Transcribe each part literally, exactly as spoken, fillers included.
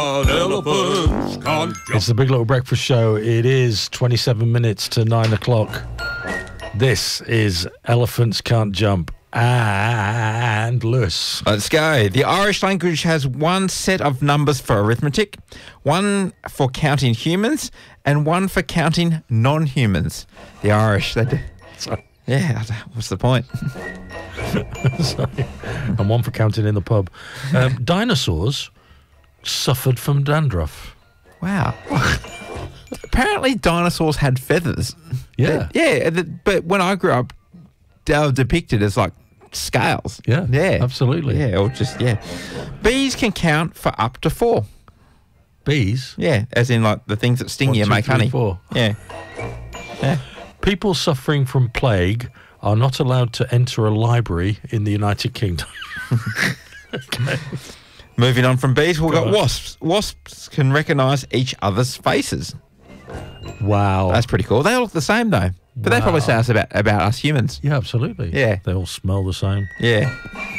Elephants can't jump. It's the Big Little Breakfast Show. It is twenty-seven minutes to nine o'clock. This is Elephants Can't Jump and Lewis. Let's go. The Irish language has one set of numbers for arithmetic, one for counting humans, and one for counting non-humans. The Irish, they do. Sorry. Yeah, what's the point? Sorry. And one for counting in the pub. Um, dinosaurs suffered from dandruff. Wow. Apparently dinosaurs had feathers. Yeah. Yeah, but when I grew up, they were depicted as like scales. Yeah, Yeah. absolutely. Yeah, or just, yeah. Bees can count for up to four. Bees? Yeah, as in like the things that sting One, you and two, make three, honey. four. Yeah. Yeah. People suffering from plague are not allowed to enter a library in the United Kingdom. Okay. Moving on from bees, we've Go got on. wasps. Wasps can recognise each other's faces. Wow. That's pretty cool. They all look the same though. But they probably Wow. say us about, about us humans. Yeah, absolutely. Yeah. They all smell the same. Yeah.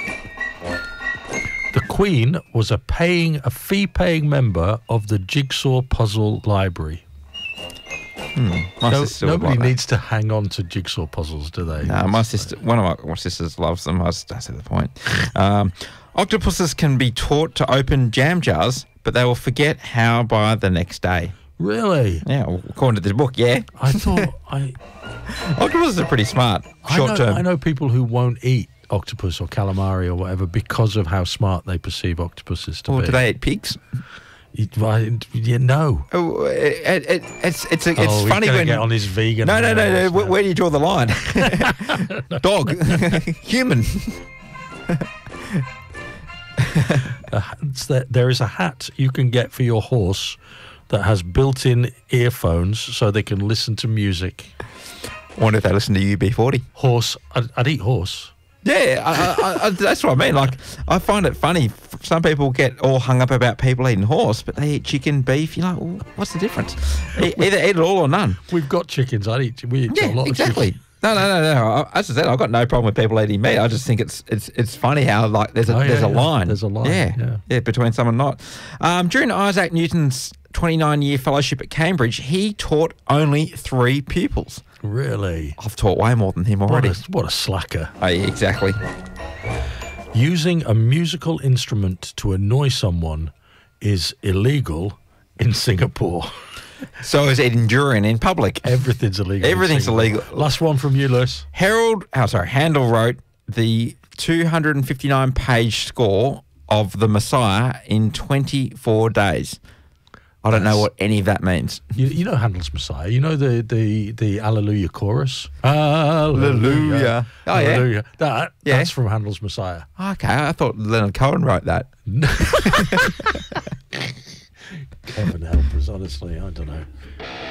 The Queen was a paying, a fee-paying member of the Jigsaw Puzzle Library. My No, sister would nobody like that. needs to hang on to jigsaw puzzles, do they? No, my sister, one of my, my sisters loves them. I just don't see the point. Um, octopuses can be taught to open jam jars, but they will forget how by the next day. Really? Yeah, well, according to this book, yeah. I thought I. Octopuses are pretty smart, I short know, term. I know people who won't eat octopus or calamari or whatever because of how smart they perceive octopuses to Or be. do they eat pigs? Eat- I- yeah, no. Oh, it, it, it's it's it's oh, funny he's gonna when get on his vegan. no no no no. rails Where, now. where do you draw the line? Dog, human. A hat- it's that- there is a hat you can get for your horse that has built-in earphones so they can listen to music. Wonder if they listen to U B forty. Horse, I'd, I'd eat horse. Yeah, I, I, I, that's what I mean. Like, I find it funny. Some people get all hung up about people eating horse, but they eat chicken, beef. You're like, well, what's the difference? E- Either eat it all or none. We've got chickens. I'd eat. We eat a Yeah, lot exactly. of chicken. No, no, no, no. I- As I said, I've got no problem with people eating meat. I just think it's it's it's funny how like there's a Oh, yeah, there's a yeah. line. There's a line, Yeah, yeah. yeah, between some and not. Um, during Isaac Newton's twenty-nine year fellowship at Cambridge, he taught only three pupils. Really? I've taught way more than him What already. a, what a slacker. Oh, yeah, exactly. Using a musical instrument to annoy someone is illegal in Singapore. So is eating durian in public. Everything's illegal. in Everything's Singapore. illegal. Last one from you, Lewis. Harold, oh sorry, Handel wrote the two hundred fifty-nine page score of The Messiah in twenty-four days. I don't know That's- what any of that means. You, you know Handel's Messiah. You know the the the Alleluia chorus. Hallelujah. Hallelujah. Oh, yeah. Hallelujah. That Yeah. that's from Handel's Messiah. Okay, I thought Leonard Cohen wrote that. Heaven help us, honestly. I don't know.